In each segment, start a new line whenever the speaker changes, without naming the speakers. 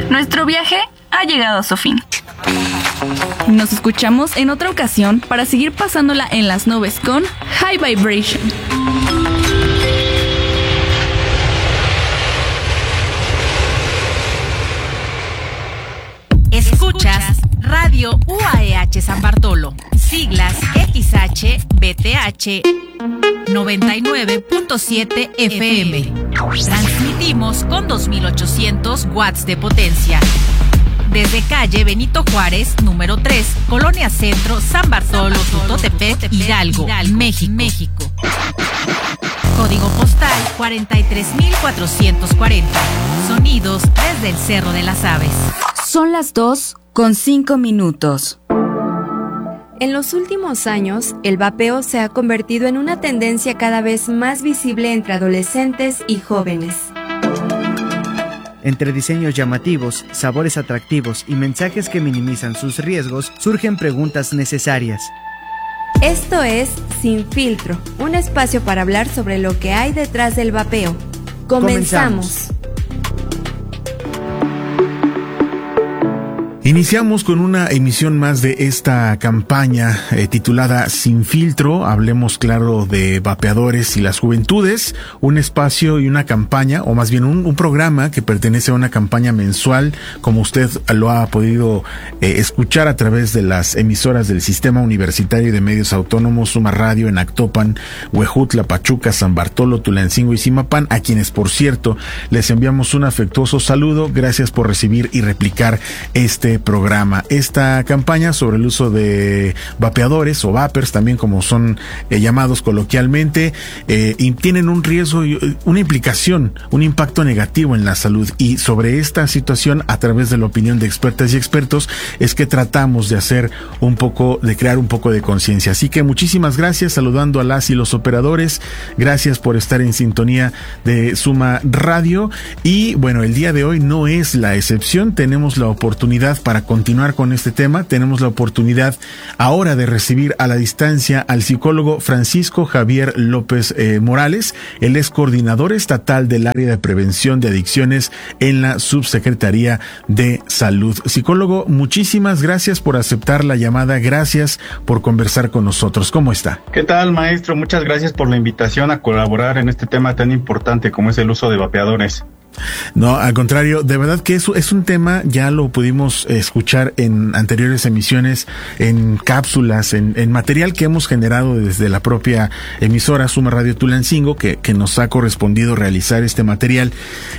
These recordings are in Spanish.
Nuestro viaje ha llegado a su fin.
Nos escuchamos en otra ocasión para seguir pasándola en las nubes con High Vibration.
Escuchas Radio UAEH San Bartolo, siglas XHBTH 99.7 FM. Transmitimos con 2800 watts de potencia. Desde calle Benito Juárez, número 3, Colonia Centro, San Bartolo, Tutotepec, Hidalgo, México. Código postal 43440. Sonidos desde el Cerro de las Aves.
Son las 2:05.
En los últimos años, el vapeo se ha convertido en una tendencia cada vez más visible entre adolescentes y jóvenes.
Entre diseños llamativos, sabores atractivos y mensajes que minimizan sus riesgos, surgen preguntas necesarias.
Esto es Sin Filtro, un espacio para hablar sobre lo que hay detrás del vapeo. Comenzamos.
Iniciamos con una emisión más de esta campaña titulada Sin Filtro, hablemos claro de vapeadores y las juventudes, un espacio y una campaña, o más bien un programa que pertenece a una campaña mensual, como usted lo ha podido escuchar a través de las emisoras del Sistema Universitario de Medios Autónomos, Suma Radio en Actopan, Huejutla, Pachuca, San Bartolo, Tulancingo y Zimapán, a quienes, por cierto, les enviamos un afectuoso saludo. Gracias por recibir y replicar este programa. Esta campaña sobre el uso de vapeadores o vapers, también como son llamados coloquialmente, tienen un riesgo, una implicación, un impacto negativo en la salud, y sobre esta situación, a través de la opinión de expertas y expertos, es que tratamos de crear un poco de conciencia. Así que muchísimas gracias, saludando a las y los operadores, gracias por estar en sintonía de Suma Radio, y bueno, el día de hoy no es la excepción. Tenemos la oportunidad para continuar con este tema. Tenemos la oportunidad ahora de recibir a la distancia al psicólogo Francisco Javier López Morales. Él es coordinador estatal del área de prevención de adicciones en la Subsecretaría de Salud. Psicólogo, muchísimas gracias por aceptar la llamada. Gracias por conversar con nosotros. ¿Cómo está?
¿Qué tal, maestro? Muchas gracias por la invitación a colaborar en este tema tan importante como es el uso de vapeadores.
No, al contrario, de verdad que eso es un tema, ya lo pudimos escuchar en anteriores emisiones, en cápsulas, en material que hemos generado desde la propia emisora Suma Radio Tulancingo, que nos ha correspondido realizar este material,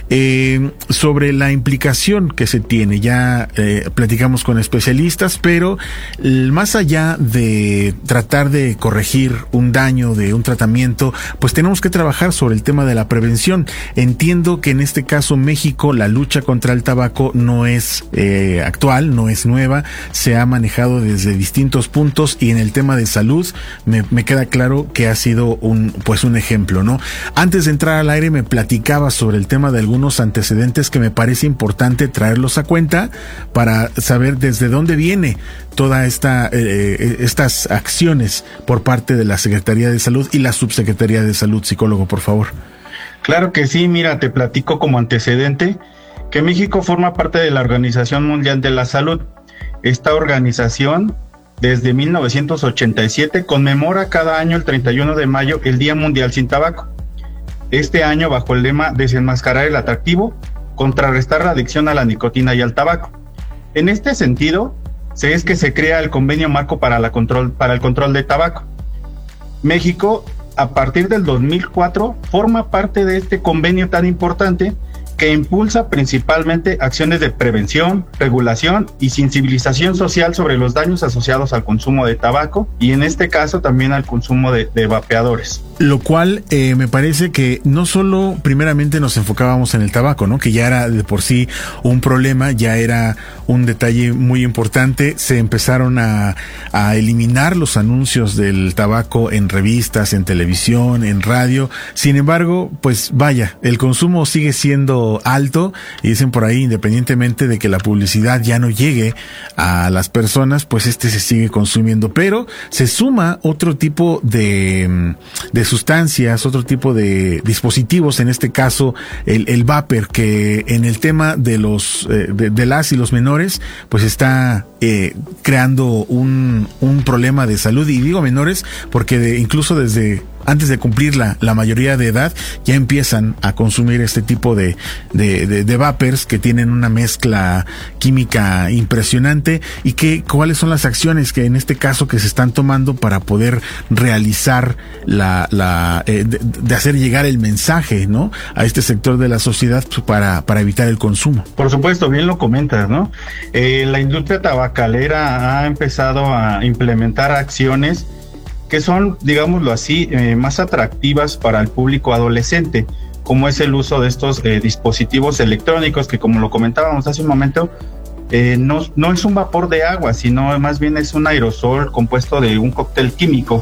sobre la implicación que se tiene. Ya platicamos con especialistas, pero más allá de tratar de corregir un daño de un tratamiento, pues tenemos que trabajar sobre el tema de la prevención. Entiendo que en este caso México, la lucha contra el tabaco no es actual, no es nueva, se ha manejado desde distintos puntos, y en el tema de salud me queda claro que ha sido un ejemplo, ¿no? Antes de entrar al aire me platicaba sobre el tema de algunos antecedentes que me parece importante traerlos a cuenta para saber desde dónde viene toda estas acciones por parte de la Secretaría de Salud y la Subsecretaría de Salud. Psicólogo, por favor.
Claro que sí, mira, te platico como antecedente que México forma parte de la Organización Mundial de la Salud. Esta organización, desde 1987, conmemora cada año el 31 de mayo el Día Mundial sin Tabaco. Este año bajo el lema Desenmascarar el atractivo, contrarrestar la adicción a la nicotina y al tabaco. En este sentido, es que se crea el Convenio Marco para el control de tabaco. México, a partir del 2004, forma parte de este convenio tan importante que impulsa principalmente acciones de prevención, regulación y sensibilización social sobre los daños asociados al consumo de tabaco, y en este caso también al consumo de vapeadores.
Lo cual me parece que no solo primeramente nos enfocábamos en el tabaco, ¿no? Que ya era de por sí un problema, ya era un detalle muy importante. Se empezaron a eliminar los anuncios del tabaco en revistas, en televisión, en radio. Sin embargo, pues vaya, el consumo sigue siendo costo alto, y dicen por ahí, independientemente de que la publicidad ya no llegue a las personas, pues se sigue consumiendo. Pero se suma otro tipo de sustancias, otro tipo de dispositivos, en este caso el vapor, que en el tema de los de las y los menores, pues está creando un problema de salud. Y digo menores porque incluso desde antes de cumplir la mayoría de edad ya empiezan a consumir este tipo de vapers que tienen una mezcla química impresionante. Y cuáles son las acciones que en este caso que se están tomando para poder realizar de hacer llegar el mensaje, ¿no?, a este sector de la sociedad, pues, para evitar el consumo.
Por supuesto, bien lo comentas, ¿no? La industria tabacalera ha empezado a implementar acciones que son, digámoslo así, más atractivas para el público adolescente, como es el uso de estos dispositivos electrónicos que, como lo comentábamos hace un momento, no es un vapor de agua, sino más bien es un aerosol compuesto de un cóctel químico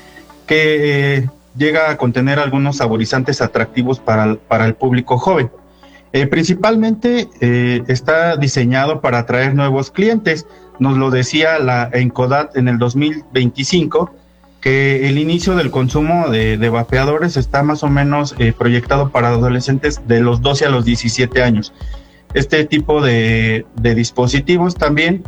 que llega a contener algunos saborizantes atractivos para el público joven. Principalmente está diseñado para atraer nuevos clientes. Nos lo decía la Encodat en el 2025, que el inicio del consumo de vapeadores está más o menos proyectado para adolescentes de los 12 a los 17 años. Este tipo de dispositivos también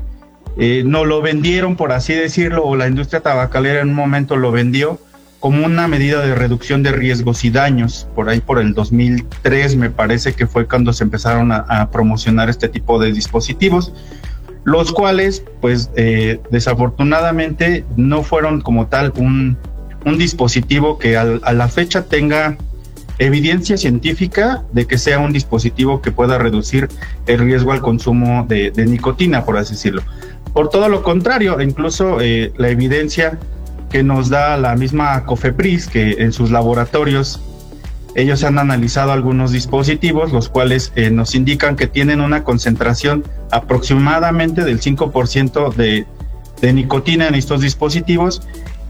no lo vendieron, por así decirlo, o la industria tabacalera en un momento lo vendió como una medida de reducción de riesgos y daños. Por ahí por el 2003 me parece que fue cuando se empezaron a promocionar este tipo de dispositivos, los cuales pues desafortunadamente no fueron como tal un dispositivo que a la fecha tenga evidencia científica de que sea un dispositivo que pueda reducir el riesgo al consumo de nicotina, por así decirlo. Por todo lo contrario, incluso la evidencia que nos da la misma COFEPRIS, que en sus laboratorios ellos han analizado algunos dispositivos, los cuales nos indican que tienen una concentración aproximadamente del 5% de nicotina en estos dispositivos,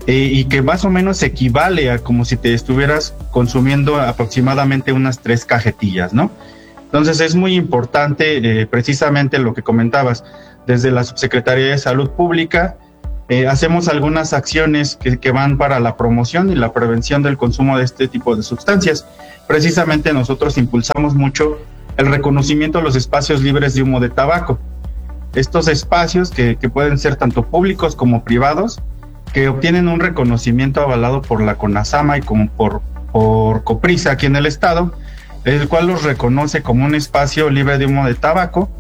y que más o menos equivale a como si te estuvieras consumiendo aproximadamente unas 3 cajetillas, ¿no? Entonces es muy importante precisamente lo que comentabas. Desde la Subsecretaría de Salud Pública hacemos algunas acciones que van para la promoción y la prevención del consumo de este tipo de sustancias. Precisamente nosotros impulsamos mucho el reconocimiento de los espacios libres de humo de tabaco. Estos espacios que pueden ser tanto públicos como privados, que obtienen un reconocimiento avalado por la CONASAMA y como por COPRISA aquí en el estado, el cual los reconoce como un espacio libre de humo de tabaco.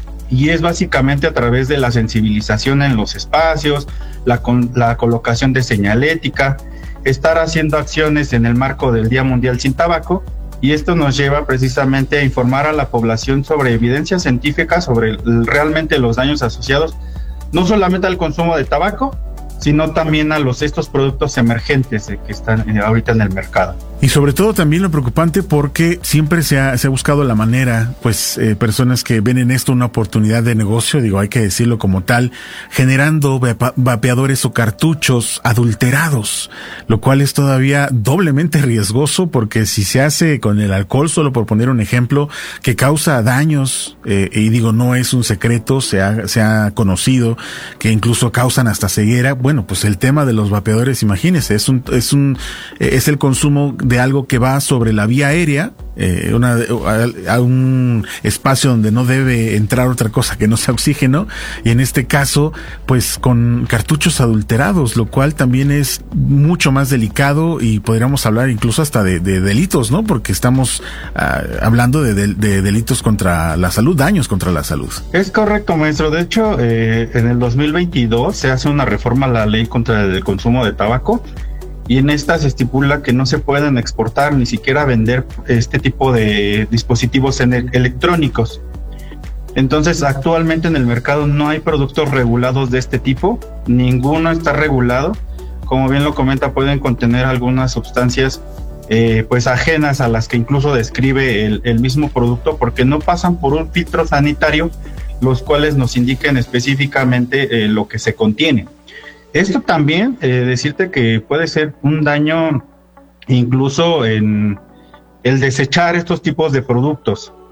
Y es básicamente a través de la sensibilización en los espacios, la colocación de señalética, estar haciendo acciones en el marco del Día Mundial Sin Tabaco, y esto nos lleva precisamente a informar a la población sobre evidencia científica, sobre realmente los daños asociados, no solamente al consumo de tabaco, sino también a estos productos emergentes que están ahorita en el mercado.
Y sobre todo también lo preocupante porque siempre se ha buscado la manera, pues personas que ven en esto una oportunidad de negocio, digo, hay que decirlo como tal, generando vapeadores o cartuchos adulterados, lo cual es todavía doblemente riesgoso, porque si se hace con el alcohol, solo por poner un ejemplo, que causa daños, y digo, no es un secreto, se ha conocido que incluso causan hasta ceguera. Bueno, pues el tema de los vapeadores, imagínense, es el consumo de algo que va sobre la vía aérea, a un espacio donde no debe entrar otra cosa que no sea oxígeno, y en este caso pues con cartuchos adulterados, lo cual también es mucho más delicado, y podríamos hablar incluso hasta de delitos, ¿no? Porque estamos hablando de delitos contra la salud, daños contra la salud.
Es correcto, maestro. De hecho, en el 2022 se hace una reforma a la ley contra el consumo de tabaco, y en esta se estipula que no se pueden exportar ni siquiera vender este tipo de dispositivos electrónicos. Entonces, actualmente en el mercado no hay productos regulados de este tipo, ninguno está regulado. Como bien lo comenta, pueden contener algunas sustancias pues ajenas a las que incluso describe el mismo producto, porque no pasan por un filtro sanitario, los cuales nos indiquen específicamente lo que se contiene. Esto también, decirte que puede ser un daño incluso en el desechar estos tipos de productos.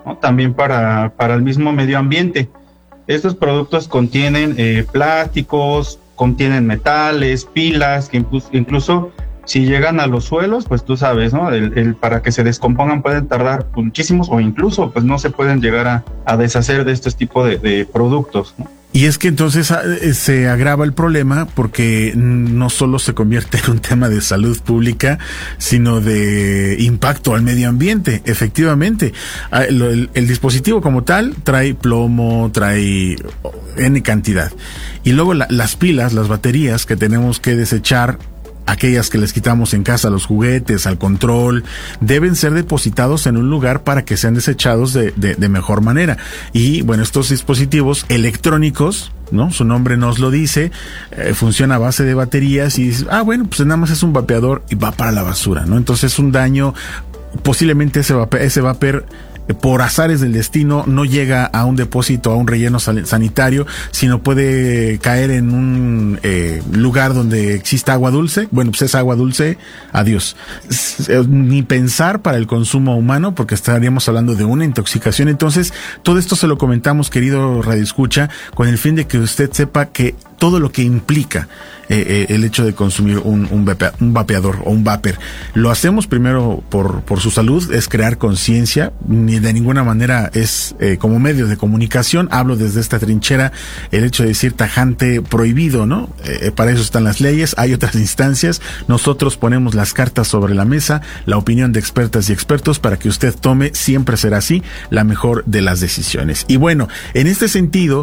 ¿no? También para el mismo medio ambiente. Estos productos contienen plásticos, contienen metales, pilas, que incluso si llegan a los suelos, pues tú sabes, ¿no? Para que se descompongan pueden tardar muchísimos, o incluso pues no se pueden llegar a deshacer de este tipo de productos, ¿no?
Y es que entonces se agrava el problema porque no solo se convierte en un tema de salud pública, sino de impacto al medio ambiente. Efectivamente, el dispositivo como tal trae plomo, trae N cantidad. Y luego las pilas, las baterías que tenemos que desechar, aquellas que les quitamos en casa, los juguetes, al control, deben ser depositados en un lugar para que sean desechados de mejor manera. Y bueno, estos dispositivos electrónicos, ¿no? Su nombre nos lo dice, funciona a base de baterías y dices, bueno, pues nada más es un vapeador y va para la basura, ¿no? Entonces un daño, posiblemente ese vapor por azares del destino no llega a un depósito, a un relleno sanitario, sino puede caer en un lugar donde exista agua dulce. Bueno, pues esa agua dulce, adiós. Ni pensar para el consumo humano, porque estaríamos hablando de una intoxicación. Entonces, todo esto se lo comentamos, querido radioescucha, con el fin de que usted sepa que todo lo que implica el hecho de consumir un vapeador o un vapor. Lo hacemos primero por su salud, es crear conciencia, ni de ninguna manera es como medio de comunicación. Hablo desde esta trinchera, el hecho de decir tajante, prohibido, ¿no? Para eso están las leyes, hay otras instancias. Nosotros ponemos las cartas sobre la mesa, la opinión de expertas y expertos para que usted tome, siempre será así, la mejor de las decisiones. Y bueno, en este sentido,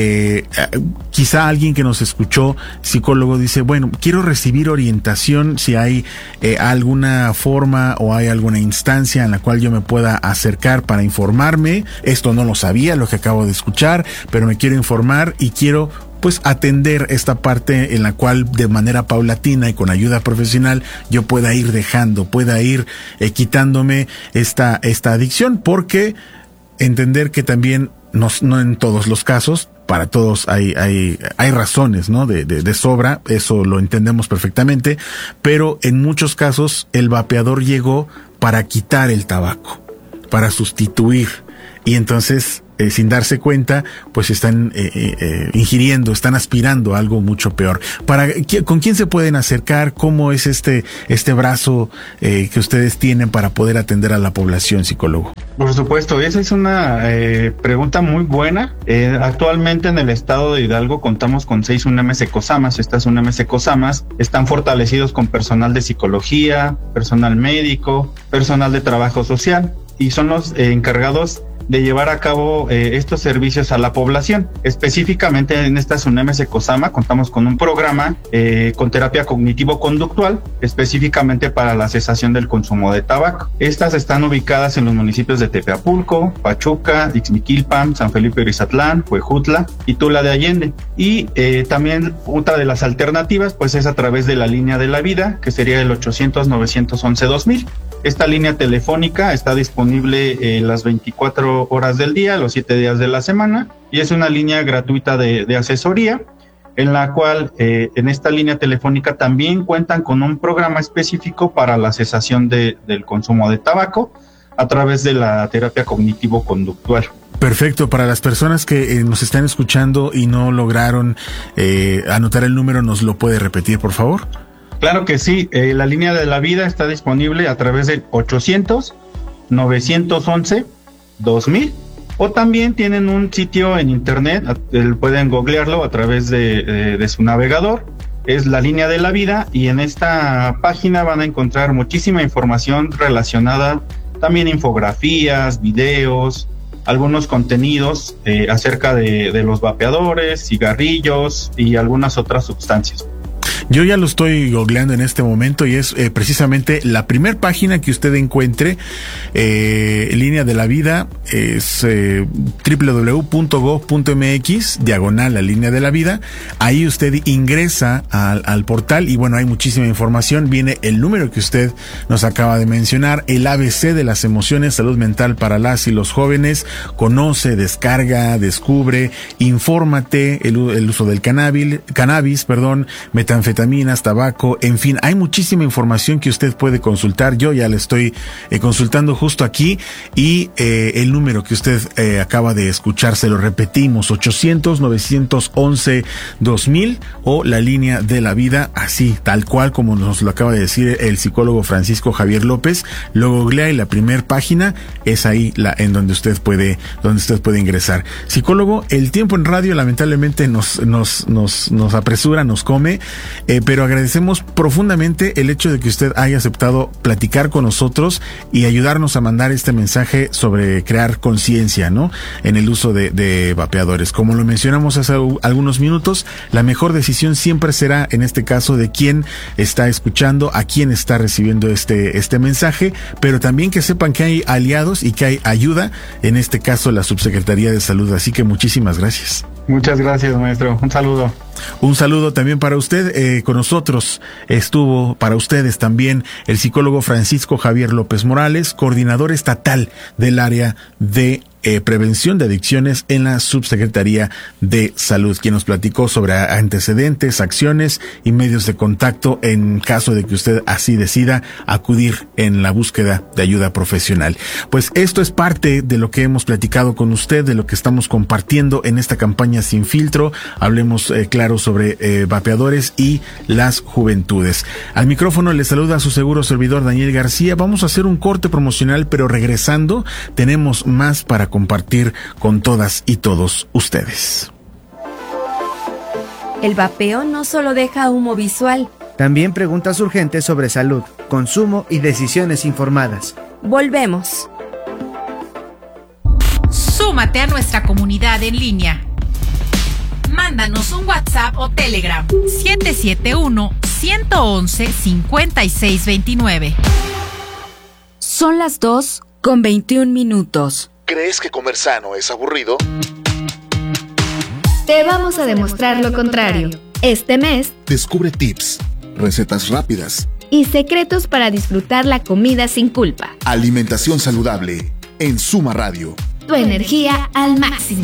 quizá alguien que nos escuchó, psicólogo, dice, bueno, quiero recibir orientación, si hay alguna forma o hay alguna instancia en la cual yo me pueda acercar para informarme. Esto no lo sabía, lo que acabo de escuchar, pero me quiero informar y quiero pues atender esta parte en la cual de manera paulatina y con ayuda profesional yo pueda ir dejando, pueda ir quitándome esta adicción, porque entender que también no en todos los casos, para todos hay razones, ¿no? De sobra, eso lo entendemos perfectamente, pero en muchos casos el vapeador llegó para quitar el tabaco, para sustituir, y entonces sin darse cuenta, pues están ingiriendo, están aspirando a algo mucho peor. ¿Con quién se pueden acercar? ¿Cómo es este brazo que ustedes tienen para poder atender a la población, psicólogo?
Por supuesto, esa es una pregunta muy buena. Actualmente en el estado de Hidalgo contamos con 6 UNAMs Ecosamas. Estas UNAMs Ecosamas están fortalecidos con personal de psicología, personal médico, personal de trabajo social, y son los encargados de llevar a cabo estos servicios a la población. Específicamente en estas UNAMs Ecosama contamos con un programa con terapia cognitivo-conductual, específicamente para la cesación del consumo de tabaco. Estas están ubicadas en los municipios de Tepeapulco, Pachuca, Ixmiquilpan, San Felipe Urizatlán, Huejutla y Tula de Allende. Y también otra de las alternativas pues es a través de la línea de la vida, que sería el 800-911-2000. Esta línea telefónica está disponible las 24 horas del día, los 7 días de la semana, y es una línea gratuita de asesoría, en la cual en esta línea telefónica también cuentan con un programa específico para la cesación del consumo de tabaco a través de la terapia cognitivo-conductual.
Perfecto. Para las personas que nos están escuchando y no lograron anotar el número, ¿nos lo puede repetir, por favor?
Claro que sí, la línea de la vida está disponible a través del 800-911-2000, o también tienen un sitio en internet, pueden googlearlo a través de su navegador, es la línea de la vida, y en esta página van a encontrar muchísima información relacionada, también infografías, videos, algunos contenidos acerca de los vapeadores, cigarrillos y algunas otras sustancias.
Yo ya lo estoy googleando en este momento y es precisamente la primer página que usted encuentre, línea de la vida, es www.gov.mx, la línea de la vida. Ahí usted ingresa al portal y bueno, hay muchísima información. Viene el número que usted nos acaba de mencionar, el ABC de las emociones, salud mental para las y los jóvenes. Conoce, descarga, descubre, infórmate, el uso del cannabis, metanfetamina, anfetaminas, tabaco, en fin, hay muchísima información que usted puede consultar. Yo ya le estoy consultando justo aquí y el número que usted acaba de escuchar, se lo repetimos, 800-911-2000 o la línea de la vida, así, tal cual como nos lo acaba de decir el psicólogo Francisco Javier López. Lo googlea y la primer página es ahí en donde usted puede ingresar. Psicólogo, el tiempo en radio lamentablemente nos apresura, nos come, pero agradecemos profundamente el hecho de que usted haya aceptado platicar con nosotros y ayudarnos a mandar este mensaje sobre crear conciencia, ¿no?, en el uso de vapeadores. Como lo mencionamos hace algunos minutos, la mejor decisión siempre será, en este caso, de quién está escuchando, a quién está recibiendo este mensaje, pero también que sepan que hay aliados y que hay ayuda, en este caso la Subsecretaría de Salud. Así que muchísimas gracias.
Muchas gracias, maestro. Un saludo.
Un saludo también para usted. Con nosotros estuvo para ustedes también el psicólogo Francisco Javier López Morales, coordinador estatal del área de prevención de adicciones en la Subsecretaría de Salud, quien nos platicó sobre antecedentes, acciones y medios de contacto en caso de que usted así decida acudir en la búsqueda de ayuda profesional. Pues esto es parte de lo que hemos platicado con usted, de lo que estamos compartiendo en esta campaña Sin Filtro. Hablemos claro sobre vapeadores y las juventudes. Al micrófono le saluda a su seguro servidor Daniel García. Vamos a hacer un corte promocional, pero regresando tenemos más para compartir con todas y todos ustedes.
El vapeo no solo deja humo visual.
También preguntas urgentes sobre salud, consumo y decisiones informadas.
Volvemos.
Súmate a nuestra comunidad en línea. Mándanos un WhatsApp o Telegram 771-111-5629.
Son las 2:21.
¿Crees que comer sano es aburrido?
Te vamos a demostrar lo contrario. Este mes,
descubre tips, recetas rápidas
y secretos para disfrutar la comida sin culpa.
Alimentación saludable en Suma Radio.
Tu energía al máximo.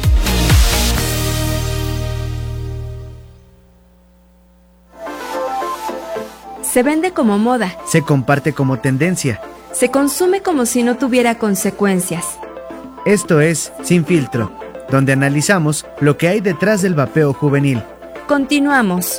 Se vende como moda.
Se comparte como tendencia.
Se consume como si no tuviera consecuencias.
Esto es Sin Filtro, donde analizamos lo que hay detrás del vapeo juvenil.
Continuamos.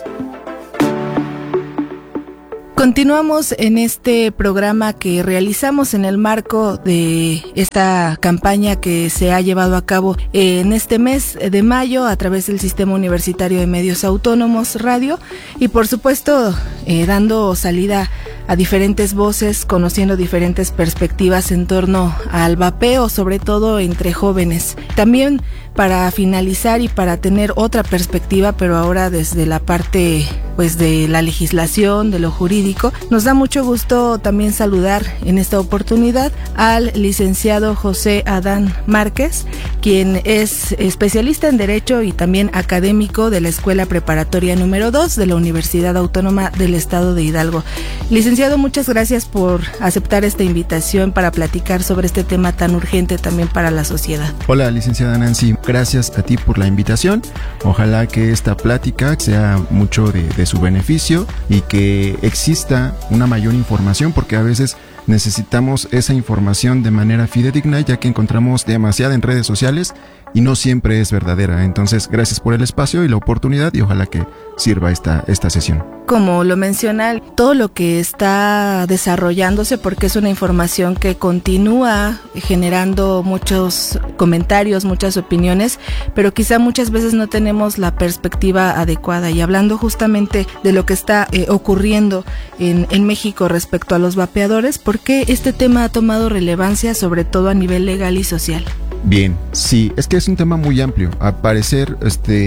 Continuamos en este programa que realizamos en el marco de esta campaña que se ha llevado a cabo en este mes de mayo a través del Sistema Universitario de Medios Autónomos Radio y por supuesto dando salida a diferentes voces, conociendo diferentes perspectivas en torno al vapeo, sobre todo entre jóvenes. También para finalizar y para tener otra perspectiva, pero ahora desde la parte pues de la legislación, de lo jurídico, nos da mucho gusto también saludar en esta oportunidad al licenciado José Adán Márquez, quien es especialista en Derecho y también académico de la Escuela Preparatoria número 2 de la Universidad Autónoma del Estado de Hidalgo. Licenciado, muchas gracias por aceptar esta invitación para platicar sobre este tema tan urgente también para la sociedad.
Hola, licenciada Nancy, gracias a ti por la invitación. Ojalá que esta plática sea mucho de su beneficio y que exista una mayor información, porque a veces necesitamos esa información de manera fidedigna, ya que encontramos demasiada en redes sociales y no siempre es verdadera. Entonces, gracias por el espacio y la oportunidad y ojalá que sirva esta sesión.
Como lo menciona, todo lo que está desarrollándose, porque es una información que continúa generando muchos comentarios, muchas opiniones, pero quizá muchas veces no tenemos la perspectiva adecuada. Y hablando justamente de lo que está ocurriendo en México respecto a los vapeadores, ¿por qué este tema ha tomado relevancia, sobre todo a nivel legal y social?
Bien, sí, es que es un tema muy amplio. Al parecer,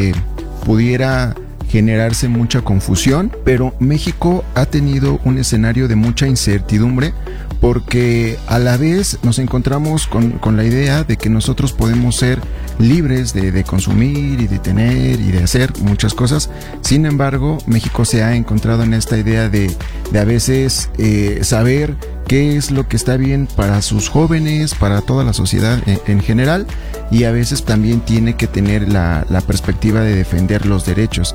pudiera generarse mucha confusión, pero México ha tenido un escenario de mucha incertidumbre porque a la vez nos encontramos con la idea de que nosotros podemos ser libres de consumir y de tener y de hacer muchas cosas. Sin embargo, México se ha encontrado en esta idea de a veces saber qué es lo que está bien para sus jóvenes, para toda la sociedad en general, y a veces también tiene que tener la perspectiva de defender los derechos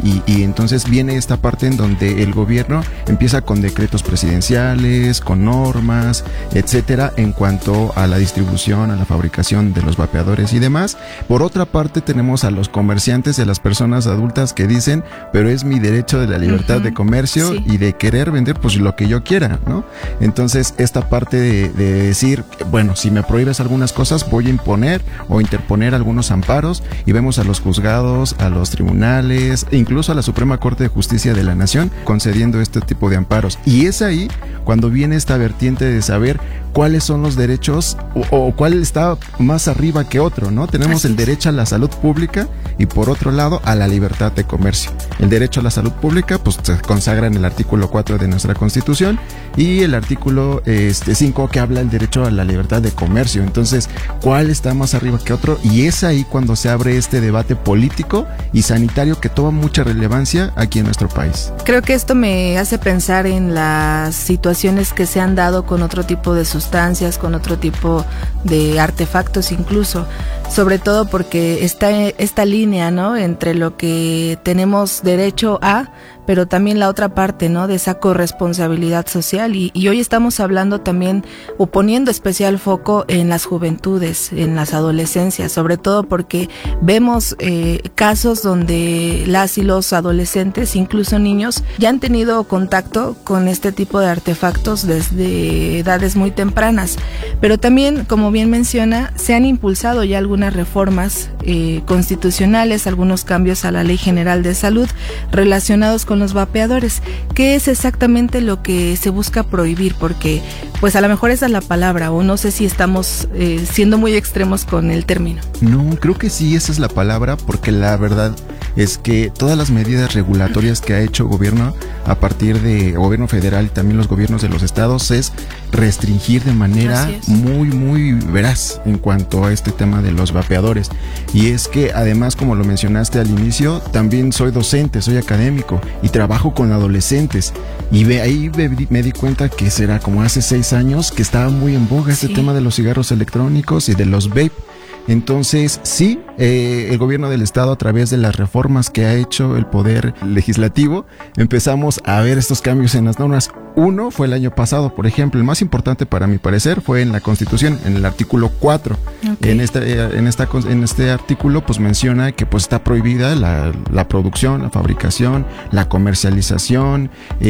y entonces viene esta parte en donde el gobierno empieza con decretos presidenciales, con normas, etcétera, en cuanto a la distribución, a la fabricación de los vapeadores y demás. Por otra parte tenemos a los comerciantes, de las personas adultas que dicen, pero es mi derecho de la libertad de comercio y de querer vender pues lo que yo quiera, ¿no? Entonces esta parte de decir, bueno, si me prohíbes algunas cosas voy a imponer o interponer algunos amparos, y vemos a los juzgados, a los tribunales, incluso a la Suprema Corte de Justicia de la Nación concediendo este tipo de amparos. Y es ahí cuando viene esta vertiente de saber cuáles son los derechos o cuál está más arriba que otro, ¿no? Tenemos el derecho a la salud pública y por otro lado a la libertad de comercio. El derecho a la salud pública pues se consagra en el artículo 4 de nuestra Constitución y el artículo 5 que habla del derecho a la libertad de comercio. Entonces, ¿cuál está más arriba que otro? Y es ahí cuando se abre este debate político y sanitario que toma mucha relevancia aquí en nuestro país.
Creo que esto me hace pensar en las situaciones que se han dado con otro tipo de sustancias, con otro tipo de artefactos incluso, sobre todo porque está esta línea, ¿no?, entre lo que tenemos derecho a, pero también la otra parte, ¿no?, de esa corresponsabilidad social, y hoy estamos hablando también o poniendo especial foco en las juventudes, en las adolescencias, sobre todo porque vemos casos donde las y los adolescentes, incluso niños, ya han tenido contacto con este tipo de artefactos desde edades muy tempranas, pero también, como bien menciona, se han impulsado ya algunas reformas constitucionales, algunos cambios a la Ley General de Salud relacionados con los vapeadores. ¿Qué es exactamente lo que se busca prohibir? Porque pues a lo mejor esa es la palabra, o no sé si estamos siendo muy extremos con el término.
No, creo que sí, esa es la palabra, porque la verdad es que todas las medidas regulatorias que ha hecho gobierno a partir de gobierno federal y también los gobiernos de los estados es restringir de manera muy veraz en cuanto a este tema de los vapeadores. Y es que además, como lo mencionaste al inicio, también soy docente, soy académico y trabajo con adolescentes, y ahí me di cuenta que será como hace 6 años que estaba muy en boga este tema de los cigarros electrónicos y de los vape. Entonces, sí, el gobierno del estado, a través de las reformas que ha hecho el poder legislativo, empezamos a ver estos cambios en las normas. Uno fue el año pasado, por ejemplo, el más importante para mi parecer fue en la Constitución, en el artículo 4. En este artículo pues menciona que pues está prohibida la producción, la fabricación, la comercialización,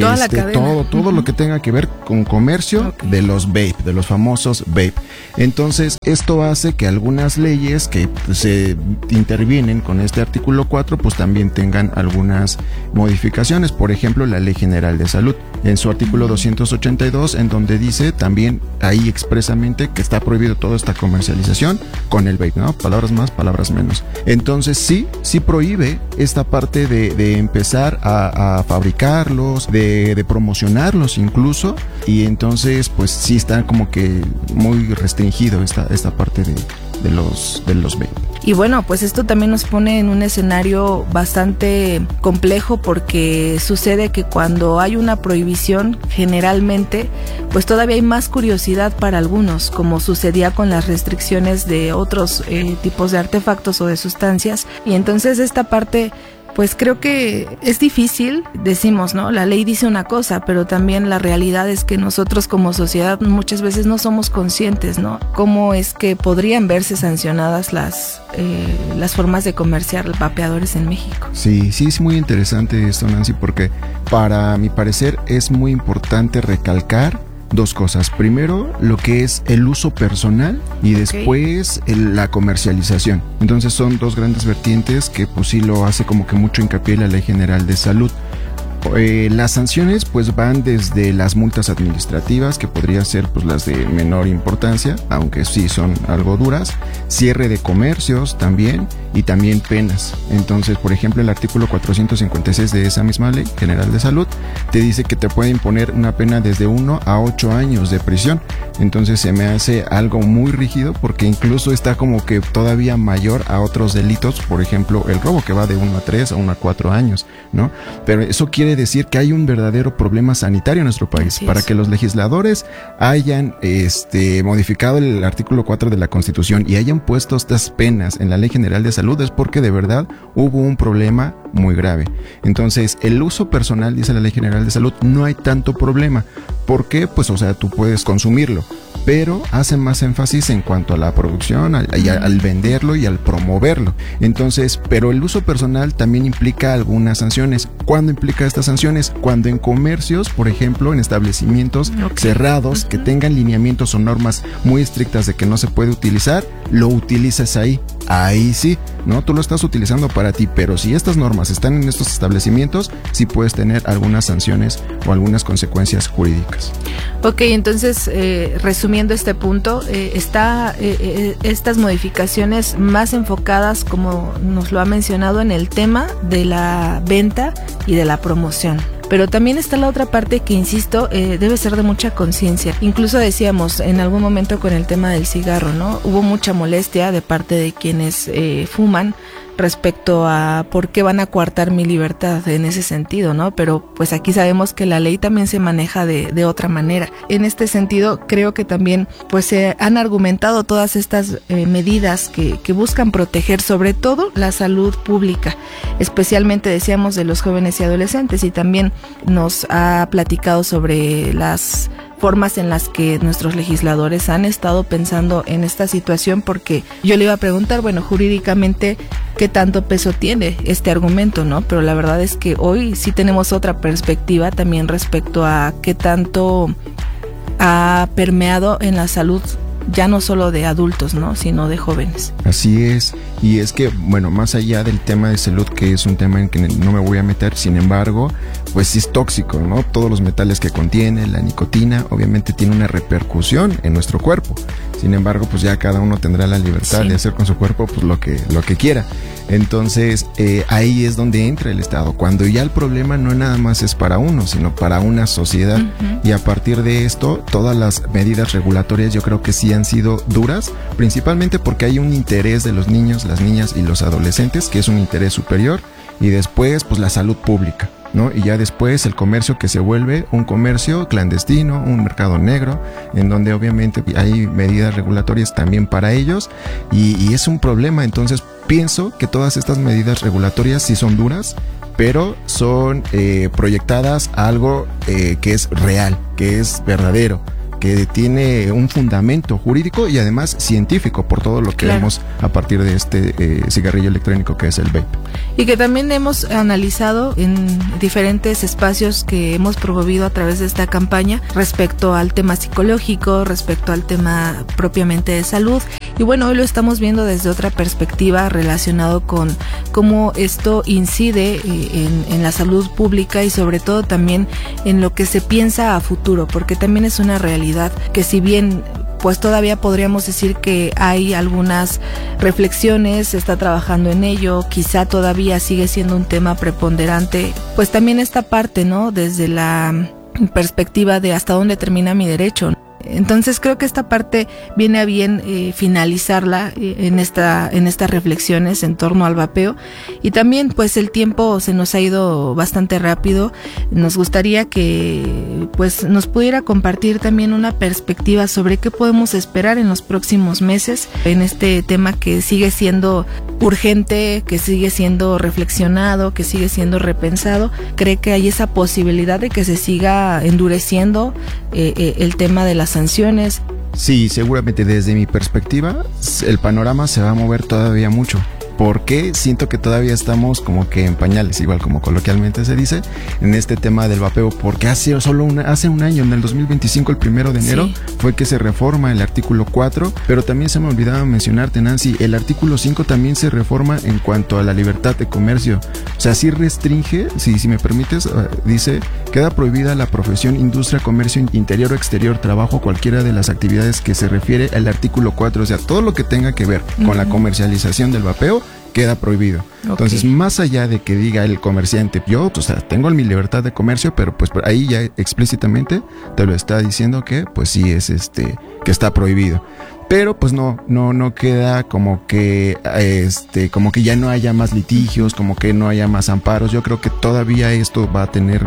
todo lo que tenga que ver con comercio de los vape, de los famosos vape. Entonces, esto hace que algunas leyes que se intervienen con este artículo 4 pues también tengan algunas modificaciones. Por ejemplo, la Ley General de Salud, en su artículo 282, en donde dice también ahí expresamente que está prohibido toda esta comercialización con el vape, ¿no? Palabras más, palabras menos. Entonces sí prohíbe esta parte de empezar a fabricarlos, de promocionarlos incluso, y entonces pues sí está como que muy restringido esta parte de los vape.
Y bueno, pues esto también nos pone en un escenario bastante complejo, porque sucede que cuando hay una prohibición, generalmente, pues todavía hay más curiosidad para algunos, como sucedía con las restricciones de otros tipos de artefactos o de sustancias. Y entonces esta parte, pues creo que es difícil, decimos, ¿no? La ley dice una cosa, pero también la realidad es que nosotros como sociedad muchas veces no somos conscientes, ¿no? Cómo es que podrían verse sancionadas las formas de comerciar vapeadores en México.
Sí, es muy interesante esto, Nancy, porque para mi parecer es muy importante recalcar dos cosas. Primero, lo que es el uso personal, y después la comercialización. Entonces son dos grandes vertientes que pues sí lo hace como que mucho hincapié la Ley General de Salud. Las sanciones pues van desde las multas administrativas, que podrían ser pues las de menor importancia, aunque sí son algo duras, cierre de comercios también, y también penas. Entonces, por ejemplo, el artículo 456 de esa misma Ley General de Salud te dice que te puede imponer una pena desde 1 a 8 años de prisión. Entonces se me hace algo muy rígido, porque incluso está como que todavía mayor a otros delitos, por ejemplo el robo, que va de 1 a 3 o 1 a 4 años, ¿no? Pero eso quiere decir que hay un verdadero problema sanitario en nuestro país. Para que los legisladores hayan modificado el artículo 4 de la Constitución y hayan puesto estas penas en la Ley General de Salud, es porque de verdad hubo un problema muy grave. Entonces, el uso personal, dice la Ley General de Salud, no hay tanto problema. ¿Por qué? Pues, o sea, tú puedes consumirlo, pero hacen más énfasis en cuanto a la producción, al venderlo y al promoverlo. Entonces, pero el uso personal también implica algunas sanciones. ¿Cuándo implica estas sanciones? Cuando en comercios, por ejemplo, en establecimientos cerrados, que tengan lineamientos o normas muy estrictas de que no se puede utilizar, lo utilizas ahí. Ahí sí, ¿no? Tú lo estás utilizando para ti, pero si estas normas están en estos establecimientos, sí puedes tener algunas sanciones o algunas consecuencias jurídicas.
Ok, entonces, resumiendo este punto, estas modificaciones más enfocadas, como nos lo ha mencionado, en el tema de la venta y de la promoción. Pero también está la otra parte que, insisto, debe ser de mucha conciencia. Incluso decíamos en algún momento con el tema del cigarro, ¿no? Hubo mucha molestia de parte de quienes fuman respecto a por qué van a coartar mi libertad en ese sentido, ¿no? Pero pues aquí sabemos que la ley también se maneja de otra manera. En este sentido, creo que también pues se han argumentado todas estas medidas que buscan proteger sobre todo la salud pública, especialmente decíamos de los jóvenes y adolescentes, y también nos ha platicado sobre las formas en las que nuestros legisladores han estado pensando en esta situación, porque yo le iba a preguntar, bueno, jurídicamente, ¿qué tanto peso tiene este argumento, no? Pero la verdad es que hoy sí tenemos otra perspectiva también respecto a qué tanto ha permeado en la salud, ya no solo de adultos, ¿no? Sino de jóvenes.
Así es, y es que, bueno, más allá del tema de salud, que es un tema en que no me voy a meter, sin embargo, pues sí es tóxico, ¿no? Todos los metales que contiene, la nicotina, obviamente tiene una repercusión en nuestro cuerpo. Sin embargo, pues ya cada uno tendrá la libertad de hacer con su cuerpo pues lo que quiera. Entonces, ahí es donde entra el Estado, cuando ya el problema no nada más es para uno, sino para una sociedad. Y a partir de esto, todas las medidas regulatorias yo creo que sí han sido duras, principalmente porque hay un interés de los niños, las niñas y los adolescentes, que es un interés superior, y después pues la salud pública, ¿no? Y ya después el comercio, que se vuelve un comercio clandestino, un mercado negro, en donde obviamente hay medidas regulatorias también para ellos, y es un problema. Entonces pienso que todas estas medidas regulatorias sí son duras, pero son proyectadas a algo que es real, que es verdadero, que tiene un fundamento jurídico y además científico por todo lo que vemos a partir de este cigarrillo electrónico que es el vape.
Y que también hemos analizado en diferentes espacios que hemos promovido a través de esta campaña respecto al tema psicológico, respecto al tema propiamente de salud. Y bueno, hoy lo estamos viendo desde otra perspectiva relacionado con cómo esto incide en la salud pública y sobre todo también en lo que se piensa a futuro, porque también es una realidad que, si bien pues todavía podríamos decir que hay algunas reflexiones, se está trabajando en ello, quizá todavía sigue siendo un tema preponderante, pues también esta parte, ¿no? Desde la perspectiva de hasta dónde termina mi derecho. Entonces creo que esta parte viene a bien finalizarla en estas reflexiones en torno al vapeo. Y también pues el tiempo se nos ha ido bastante rápido. Nos gustaría que pues nos pudiera compartir también una perspectiva sobre qué podemos esperar en los próximos meses en este tema que sigue siendo urgente, que sigue siendo reflexionado, que sigue siendo repensado. ¿Cree que hay esa posibilidad de que se siga endureciendo el tema de las sanciones?
Sí, seguramente desde mi perspectiva el panorama se va a mover todavía mucho, porque siento que todavía estamos como que en pañales, igual como coloquialmente se dice, en este tema del vapeo, porque hace un año, en el 2025, el 1 de enero, fue que se reforma el artículo 4, pero también se me olvidaba mencionarte, Nancy, el artículo 5 también se reforma en cuanto a la libertad de comercio. O sea, sí restringe, si me permites, dice, queda prohibida la profesión, industria, comercio interior o exterior, trabajo, cualquiera de las actividades que se refiere al artículo 4, o sea, todo lo que tenga que ver con la comercialización del vapeo queda prohibido. Okay. Entonces, más allá de que diga el comerciante, yo, o sea, tengo mi libertad de comercio, pero pues ahí ya explícitamente te lo está diciendo que pues sí es que está prohibido. Pero pues no queda como que ya no haya más litigios, como que no haya más amparos. Yo creo que todavía esto va a tener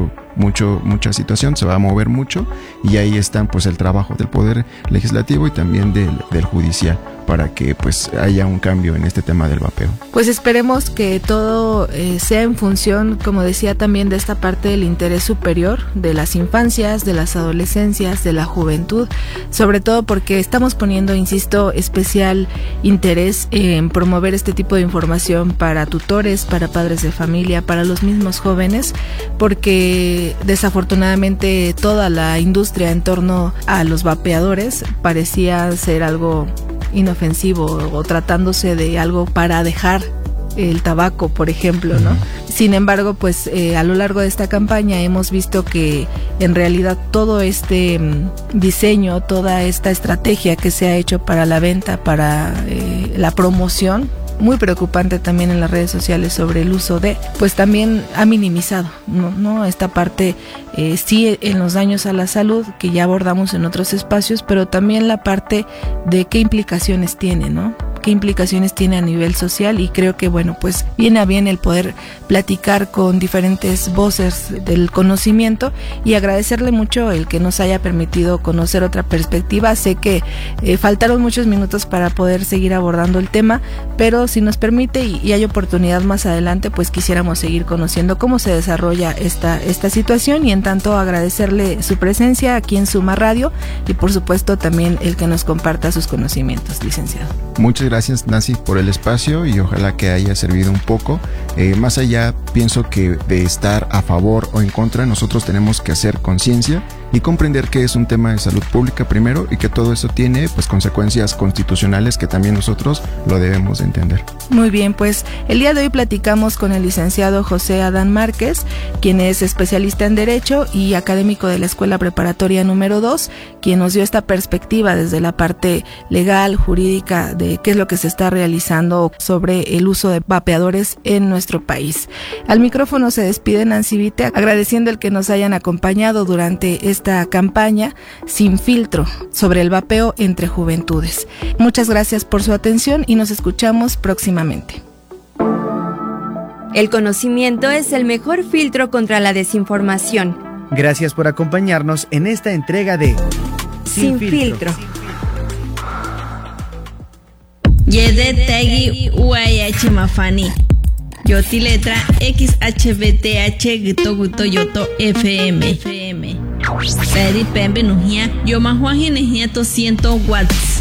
mucha situación, se va a mover mucho, y ahí están pues el trabajo del Poder Legislativo y también del Judicial para que pues haya un cambio en este tema del vapeo.
Pues esperemos que todo sea en función, como decía, también de esta parte del interés superior de las infancias, de las adolescencias, de la juventud, sobre todo porque estamos poniendo, insisto, especial interés en promover este tipo de información para tutores, para padres de familia, para los mismos jóvenes, porque desafortunadamente toda la industria en torno a los vapeadores parecía ser algo inofensivo o tratándose de algo para dejar el tabaco, por ejemplo, ¿no? Sin embargo, pues a lo largo de esta campaña hemos visto que en realidad todo este diseño, toda esta estrategia que se ha hecho para la venta, para la promoción, muy preocupante también en las redes sociales sobre el uso de, pues también ha minimizado, ¿no? Esta parte sí en los daños a la salud que ya abordamos en otros espacios, pero también la parte de qué implicaciones tiene, ¿no? Qué implicaciones tiene a nivel social, y creo que bueno, pues viene a bien el poder platicar con diferentes voces del conocimiento y agradecerle mucho el que nos haya permitido conocer otra perspectiva. Sé que faltaron muchos minutos para poder seguir abordando el tema, pero si nos permite y hay oportunidad más adelante, pues quisiéramos seguir conociendo cómo se desarrolla esta situación, y en tanto agradecerle su presencia aquí en Suma Radio y por supuesto también el que nos comparta sus conocimientos, licenciado.
Muchas gracias, Nancy, por el espacio, y ojalá que haya servido un poco. Más allá, pienso que de estar a favor o en contra, nosotros tenemos que hacer conciencia y comprender que es un tema de salud pública primero, y que todo eso tiene pues consecuencias constitucionales que también nosotros lo debemos de entender.
Muy bien, pues el día de hoy platicamos con el licenciado José Adán Márquez, quien es especialista en Derecho y académico de la Escuela Preparatoria número 2, quien nos dio esta perspectiva desde la parte legal, jurídica, de qué es lo que se está realizando sobre el uso de vapeadores en nuestro país. Al micrófono se despide Nancy Vite, agradeciendo el que nos hayan acompañado durante esta campaña Sin Filtro sobre el vapeo entre juventudes. Muchas gracias por su atención y nos escuchamos próximamente.
El conocimiento es el mejor filtro contra la desinformación.
Gracias por acompañarnos en esta entrega de
Sin Filtro.
Yedetegi UAH Mafani. Yoti letra XHBTH Gito Guto Yoto FM. Peri Pembe Nujia. Yo Mahuaji Nejia 200 watts.